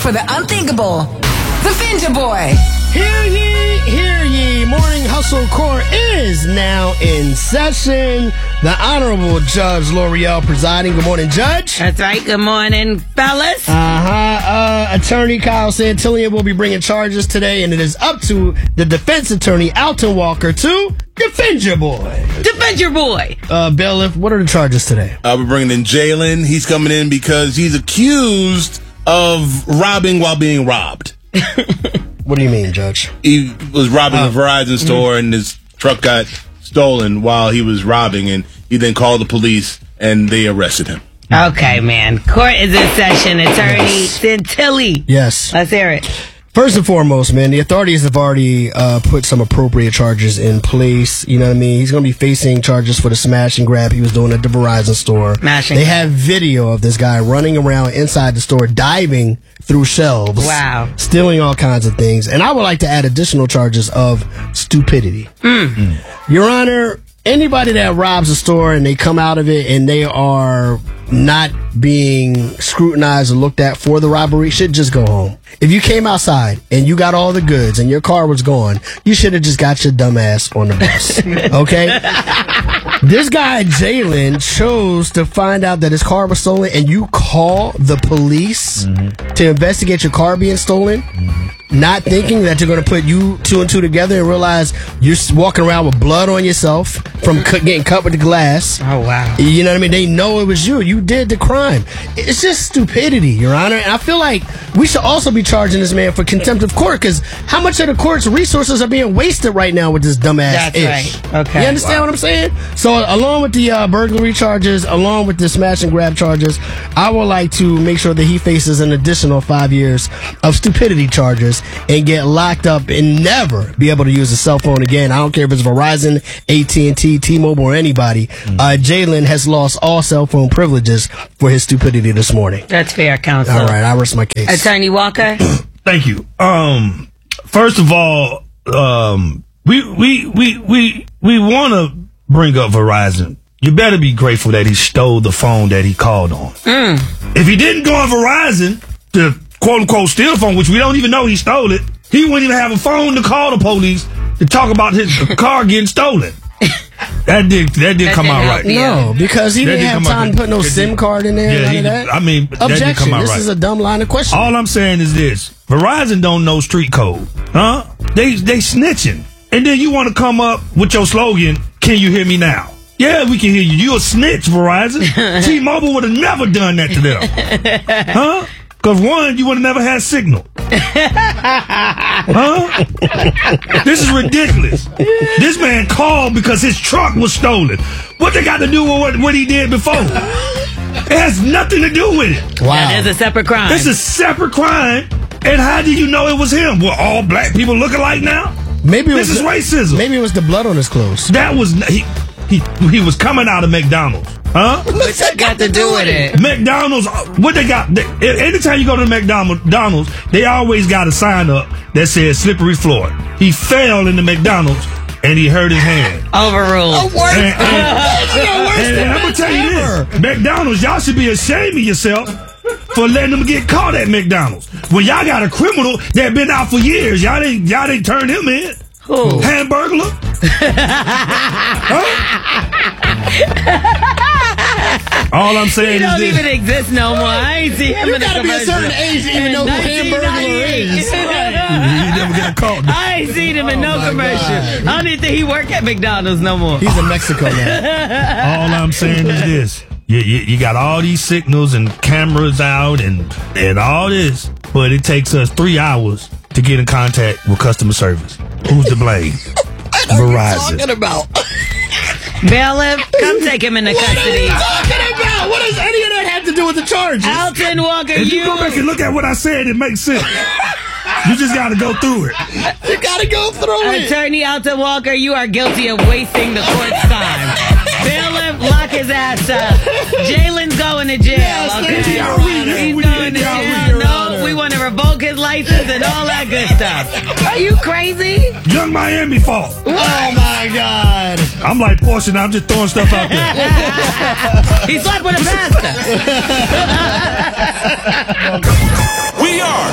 for the unthinkable. The Finja Boy. Hear ye, hear ye. Morning Hustle Court is now in session. The Honorable Judge L'Oreal presiding. Good morning, Judge. That's right. Good morning, fellas. Attorney Kyle Santillan will be bringing charges today, and it is up to the defense attorney, Alton Walker, to defend your boy. Defend your boy. Bailiff, what are the charges today? We're bringing in Jalen. He's coming in because he's accused of robbing while being robbed. What do you mean, Judge? He was robbing a Verizon store, and his truck got stolen while he was robbing, and he then called the police, and they arrested him. Okay, man. Court is in session. Attorney Santillan. Yes. Let's hear it. First and foremost, man, the authorities have already put some appropriate charges in place. You know what I mean? He's going to be facing charges for the smash and grab he was doing at the Verizon store. They have video of this guy running around inside the store, diving through shelves. Wow. Stealing all kinds of things. And I would like to add additional charges of stupidity. Your Honor, anybody that robs a store and they come out of it and they are not being scrutinized or looked at for the robbery should just go home. If you came outside and you got all the goods and your car was gone, you should have just got your dumb ass on the bus. Okay? This guy, Jalen, chose to find out that his car was stolen, and you call the police to investigate your car being stolen, not thinking that you're going to put you two and two together and realize you're walking around with blood on yourself from getting cut with the glass. Oh, wow. You know what I mean? They know it was you. You did the crime. It's just stupidity, Your Honor. And I feel like we should also be charging this man for contempt of court, because how much of the court's resources are being wasted right now with this dumbass ish? That's right. Okay. You understand what I'm saying? So along with the burglary charges, along with the smash and grab charges, I would like to make sure that he faces an additional 5 years of stupidity charges and get locked up and never be able to use a cell phone again. I don't care if it's Verizon, AT&T, T-Mobile, or anybody. Jalen has lost all cell phone privileges for his stupidity this morning. That's fair, counsel. All right, I rest my case. Attorney Walker. Thank you. First of all, we want to bring up Verizon. You better be grateful that he stole the phone that he called on. If he didn't go on Verizon to quote unquote steal the phone, which we don't even know he stole it, he wouldn't even have a phone to call the police to talk about his car getting stolen. That did come out right. No, because he didn't have time to put no SIM card in there. Yeah, none of that. I mean, that didn't come out This right. is a dumb line of questioning. All I'm saying is this: Verizon don't know street code, huh? They snitching, and then you want to come up with your slogan, "Can you hear me now?" Yeah, we can hear you. You a snitch, Verizon. T-Mobile would have never done that to them, huh? Because one, you would have never had signal. Huh? This is ridiculous. This man called because his truck was stolen. What they got to do with what he did before? It has nothing to do with it. Wow. That is a separate crime. It's a separate crime. And how do you know it was him? Well, all black people look alike now? Maybe This is racism. Maybe it was the blood on his clothes. That was... He was coming out of McDonald's. Huh? What's that got to do with it? McDonald's, what they got? Anytime you go to McDonald's, they always got a sign up that says slippery floor. He fell in the McDonald's and he hurt his hand. Overruled. And I'm going to tell you this. McDonald's, y'all should be ashamed of yourself for letting them get caught at McDonald's. When y'all got a criminal that been out for years, y'all didn't turn him in. Who? Hamburglar? Huh? All I'm saying is this. He don't even exist no more. I ain't see him in the commercial. You gotta be a certain age to even know who Hamburglar is. He never get caught. I ain't seen him in no commercial. I don't even think he work at McDonald's no more. He's in Mexico now. All I'm saying is this. You got all these signals and cameras out and all this, but it takes us 3 hours to get in contact with customer service. Who's to blame? Verizon. What are you talking about? Bailiff, come take him into custody. What are you talking about? What does any of that have to do with the charges? Alton Walker, If you go back and look at what I said, it makes sense. You just got to go through it. You got to go through it. Attorney Alton Walker, you are guilty of wasting the court's time. Bailiff, lock his ass up. Jalen's going to jail. Yes, Okay? thank you. He's going to jail. No, we want to revoke his license and all that good stuff. Are you crazy? Young Miami fault. Oh, my God. I'm like Portia now. I'm just throwing stuff out there. He slept with a pastor. We are